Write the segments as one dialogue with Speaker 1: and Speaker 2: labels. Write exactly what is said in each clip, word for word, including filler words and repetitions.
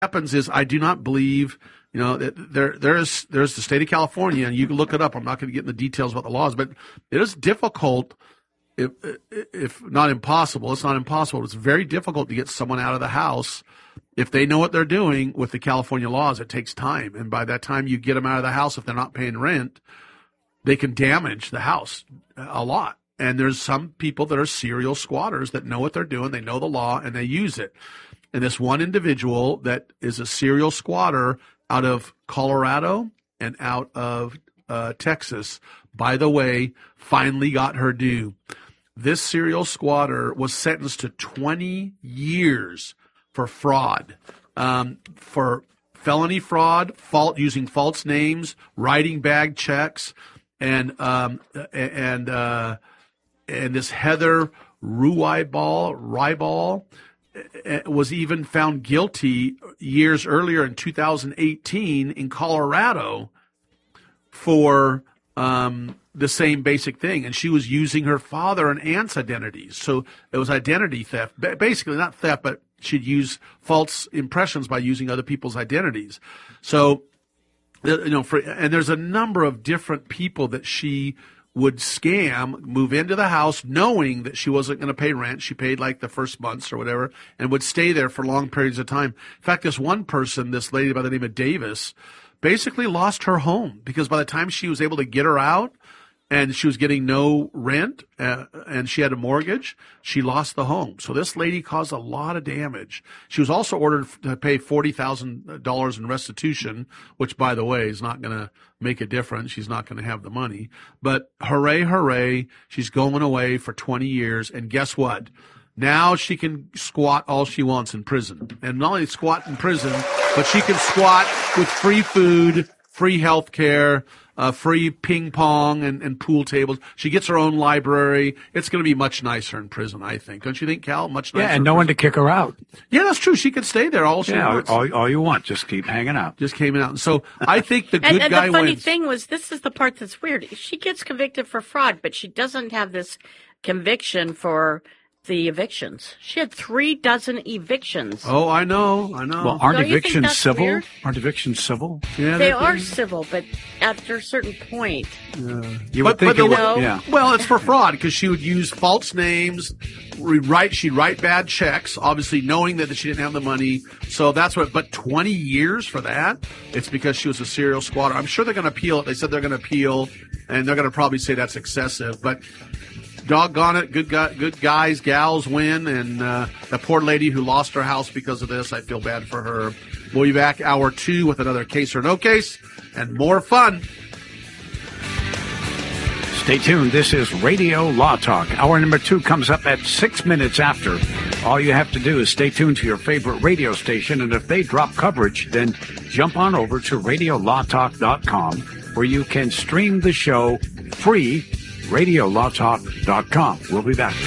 Speaker 1: happens is I do not believe, you know, that there there's there's the state of California, and you can look it up. I'm not going to get into the details about the laws, but it is difficult, if if not impossible. It's not impossible. It's very difficult to get someone out of the house if they know what they're doing with the California laws. It takes time, and by that time you get them out of the house, if they're not paying rent, they can damage the house a lot. And there's some people that are serial squatters that know what they're doing. They know the law and they use it. And this one individual that is a serial squatter out of Colorado and out of uh, Texas, by the way, finally got her due. This serial squatter was sentenced to twenty years for fraud, um, for felony fraud, fault using false names, writing bag checks, and um, and uh, and this Heather Ruibal, Ribal was even found guilty years earlier in two thousand eighteen in Colorado for um, the same basic thing. And she was using her father and aunt's identities. So it was identity theft. Basically, not theft, but she'd use false impressions by using other people's identities. So, you know, for, and there's a number of different people that she would scam, move into the house knowing that she wasn't going to pay rent. She paid like the first months or whatever and would stay there for long periods of time. In fact, this one person, this lady by the name of Davis, basically lost her home because by the time she was able to get her out and she was getting no rent uh, and she had a mortgage, she lost the home. So this lady caused a lot of damage. She was also ordered to pay forty thousand dollars in restitution, which, by the way, is not going to make a difference. She's not going to have the money. But hooray, hooray, she's going away for twenty years. And guess what? Now she can squat all she wants in prison. And not only squat in prison, but she can squat with free food, free health care, uh, free ping pong and, and pool tables. She gets her own library. It's going to be much nicer in prison, I think. Don't you think, Cal? Much nicer.
Speaker 2: Yeah, and no one to kick her out.
Speaker 1: Yeah, that's true. She could stay there all she
Speaker 2: yeah,
Speaker 1: wants.
Speaker 2: All, all you want. Just keep hanging out.
Speaker 1: Just came out. So I think the good
Speaker 3: and, and
Speaker 1: guy
Speaker 3: the funny
Speaker 1: wins.
Speaker 3: thing was, this is the part that's weird. She gets convicted for fraud, but she doesn't have this conviction for the evictions. She had three dozen evictions.
Speaker 1: Oh, I know, I know.
Speaker 2: Well, aren't
Speaker 3: Don't you think
Speaker 2: evictions
Speaker 3: that's
Speaker 2: civil?
Speaker 3: weird?
Speaker 2: Aren't evictions civil?
Speaker 1: Yeah,
Speaker 3: They
Speaker 1: they
Speaker 3: are
Speaker 1: do.
Speaker 3: civil, but after a certain point.
Speaker 2: You
Speaker 1: But,
Speaker 2: would think
Speaker 1: but the,
Speaker 2: it would,
Speaker 3: No.
Speaker 2: yeah.
Speaker 1: well, it's for fraud because she would use false names, rewrite. She'd write bad checks, obviously knowing that she didn't have the money. So that's what. But twenty years for that? It's because she was a serial squatter. I'm sure they're going to appeal it. They said they're going to appeal, and they're going to probably say that's excessive. But doggone it, good guy, good guys, gals win, and uh, the poor lady who lost her house because of this, I feel bad for her. We'll be back hour two with another case or no case and more fun.
Speaker 2: Stay tuned. This is Radio Law Talk. Hour number two comes up at six minutes after. All you have to do is stay tuned to your favorite radio station, and if they drop coverage, then jump on over to radio law talk dot com, where you can stream the show free. radio law talk dot com. We'll be back.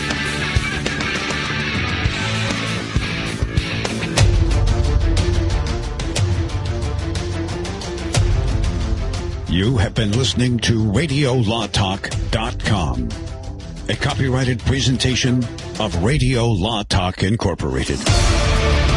Speaker 4: You have been listening to radio law talk dot com, a copyrighted presentation of Radio Law Talk Incorporated.